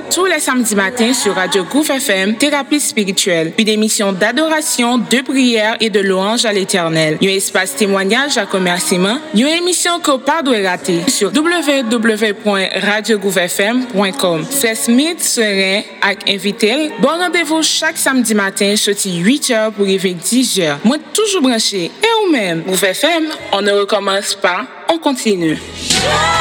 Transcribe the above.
tous les samedis matins sur Radio Gouffre FM, Thérapie spirituelle, une émission d'adoration, de prière et de louange à l'Éternel. Un espace témoignage à commerciement, une émission que pas doit rater sur www.radiogouffrefm.com. C'est Smith serein avec invité. Bon rendez-vous chaque samedi matin, sorti 8h pour arriver 10h. Moi toujours branché. Et ou même, Gouffre FM, on ne recommence pas, on continue.